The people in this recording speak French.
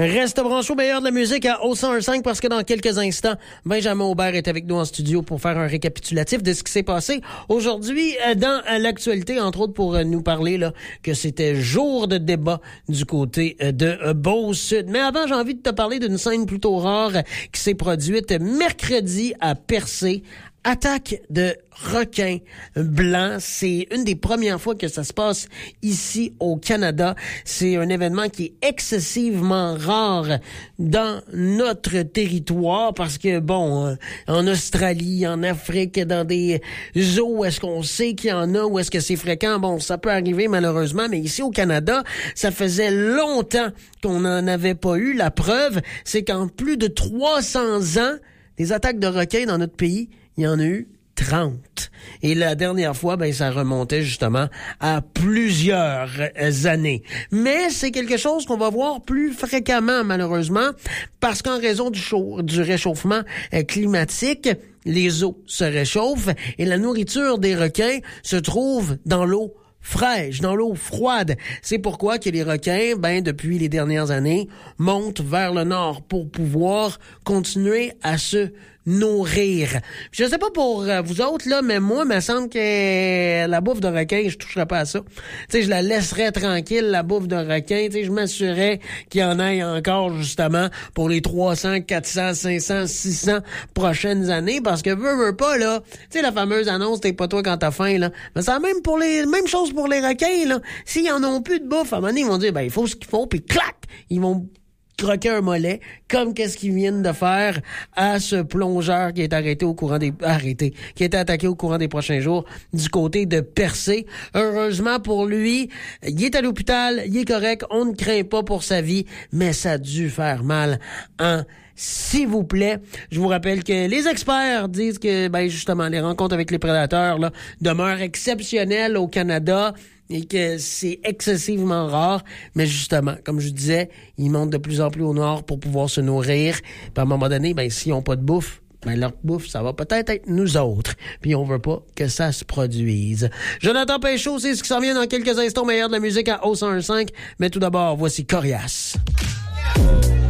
Reste branché au meilleur de la musique à O101.5 parce que dans quelques instants, Benjamin Aubert est avec nous en studio pour faire un récapitulatif de ce qui s'est passé aujourd'hui dans l'actualité, entre autres pour nous parler là que c'était jour de débat du côté de Beauce-Sud. Mais avant, j'ai envie de te parler d'une scène plutôt rare qui s'est produite mercredi à Percé. Attaque de requins blancs. C'est une des premières fois que ça se passe ici au Canada. C'est un événement qui est excessivement rare dans notre territoire parce que, bon, en Australie, en Afrique, dans des zoos, est-ce qu'on sait qu'il y en a ou est-ce que c'est fréquent? Bon, ça peut arriver malheureusement, mais ici au Canada, ça faisait longtemps qu'on n'en avait pas eu. La preuve, c'est qu'en plus de 300 ans, des attaques de requins dans notre pays, il y en a eu 30. Et la dernière fois, ça remontait justement à plusieurs années. Mais c'est quelque chose qu'on va voir plus fréquemment, malheureusement, parce qu'en raison du réchauffement climatique, les eaux se réchauffent et la nourriture des requins se trouve dans l'eau fraîche, dans l'eau froide. C'est pourquoi que les requins, depuis les dernières années, montent vers le nord pour pouvoir continuer à se nourrir. Je sais pas pour vous autres, là, mais moi, il me semble que la bouffe de requin, je toucherais pas à ça. Tu sais, je la laisserais tranquille, la bouffe de requin. Tu sais, je m'assurerais qu'il y en ait encore, justement, pour les 300, 400, 500, 600 prochaines années, parce que veux pas, là, tu sais, la fameuse annonce, t'es pas toi quand t'as faim, là. Mais c'est même chose pour les requins, là. S'ils en ont plus de bouffe, à un moment donné, ils vont dire, il faut ce qu'il faut, puis clac! Ils vont croquer un mollet, comme qu'est-ce qu'ils viennent de faire à ce plongeur qui est arrêté au courant qui a été attaqué au courant des prochains jours du côté de Percé. Heureusement pour lui, il est à l'hôpital, il est correct, on ne craint pas pour sa vie, mais ça a dû faire mal, hein? S'il vous plaît, je vous rappelle que les experts disent que, justement, les rencontres avec les prédateurs, là, demeurent exceptionnelles au Canada et que c'est excessivement rare. Mais justement, comme je disais, ils montent de plus en plus au nord pour pouvoir se nourrir. Puis à un moment donné, s'ils n'ont pas de bouffe, leur bouffe, ça va peut-être être nous autres. Puis on veut pas que ça se produise. Jonathan Péchaud, c'est ce qui s'en vient dans quelques instants, meilleur de la musique à O101.5. Mais tout d'abord, voici Corias.